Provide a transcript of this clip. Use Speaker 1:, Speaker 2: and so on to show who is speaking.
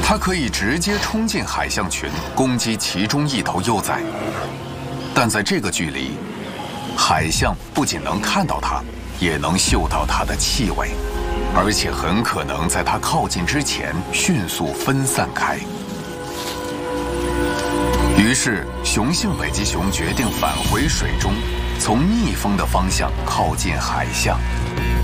Speaker 1: 它可以直接冲进海象群，攻击其中一头幼崽。但在这个距离，海象不仅能看到它，也能嗅到它的气味，而且很可能在它靠近之前迅速分散开。于是，雄性北极熊决定返回水中，从逆风的方向靠近海象。